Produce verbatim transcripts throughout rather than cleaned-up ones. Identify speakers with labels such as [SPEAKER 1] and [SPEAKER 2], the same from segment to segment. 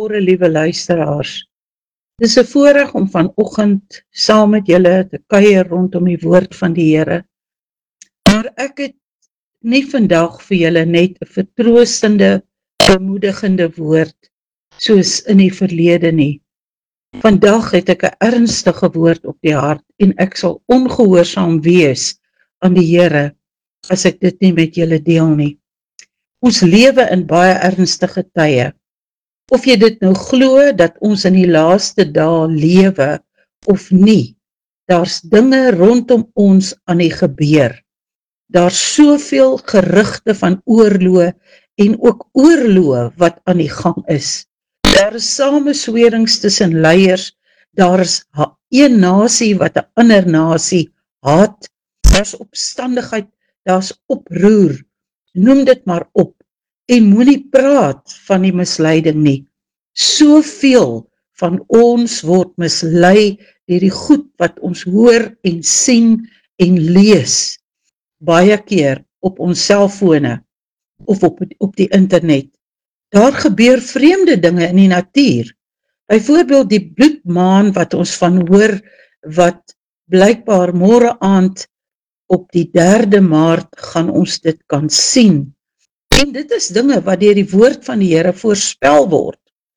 [SPEAKER 1] Goeiemôre, liewe luisteraars. Dis 'n voorreg om vanoggend saam met julle te kuier rondom die woord van die Here. Maar ek het nie vandag vir julle net 'n vertroostende, bemoedigende woord soos in die verlede nie. Vandag het ek 'n ernstige woord op die hart en ek sal ongehoorsaam wees aan die Here as ek dit nie met julle deel nie. Ons lewe in baie ernstige tye. Of jy dit nou glo dat ons in die laaste dae lewe of nie, daar's dinge rondom ons aan die gebeur. Daar's soveel gerugte van oorloë en ook oorloë wat aan die gang is. Daar is sameswerings tussen leiers, daar is een nasie wat 'n ander nasie haat, daar's opstandigheid, daar's oproer, noem dit maar op. En moenie praat van die misleiding nie. Soveel van ons word mislei deur die goed wat ons hoor en sien en lees. Baie keer op ons selfone of op, op die internet. Daar gebeur vreemde dinge in die natuur. Byvoorbeeld die bloedmaan wat ons van hoor, wat blykbaar môre aand op die derde Maart gaan ons dit kan sien. En dit is dinge wat deur die woord van die Here voorspel word.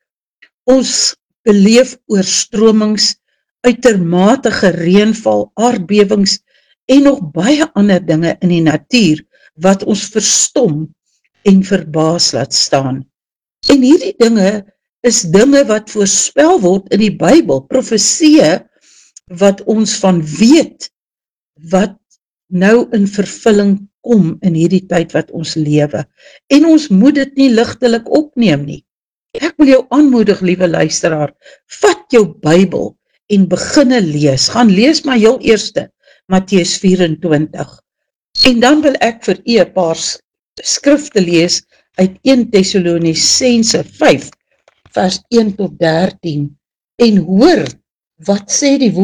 [SPEAKER 1] Ons beleef oorstromings, uitermate reënval, aardbewings en nog baie ander dinge in die natuur wat ons verstom en verbaas laat staan. En hierdie dinge is dinge wat voorspel word in die Bybel, profeseë wat ons van weet wat nou in vervulling kom in hierdie tyd wat ons lewe. En ons moet dit nie ligtelik opneem nie. Ek wil jou aanmoedig, liewe luisteraar, vat jou Bybel en beginne lees. Gaan lees maar heel eerste, Matteus vyf-en-twintig. En dan wil ek vir u 'n paar skrifte lees uit eerste Tessalonisense vyf, vers een tot dertien. En hoor, wat sê die woord